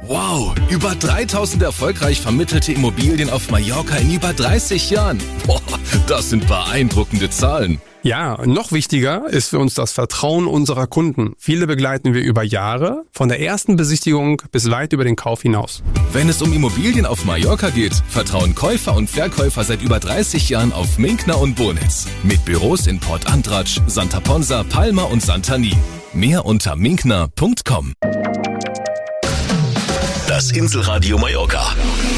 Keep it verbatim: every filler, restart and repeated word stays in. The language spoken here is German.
Wow, über dreitausend erfolgreich vermittelte Immobilien auf Mallorca in über dreißig Jahren. Boah, das sind beeindruckende Zahlen. Ja, noch wichtiger ist für uns das Vertrauen unserer Kunden. Viele begleiten wir über Jahre, von der ersten Besichtigung bis weit über den Kauf hinaus. Wenn es um Immobilien auf Mallorca geht, vertrauen Käufer und Verkäufer seit über dreißig Jahren auf Minkner und Bonitz. Mit Büros in Port Antratsch, Santa Ponsa, Palma und Santani. Mehr unter minkner punkt com. Das Inselradio Mallorca.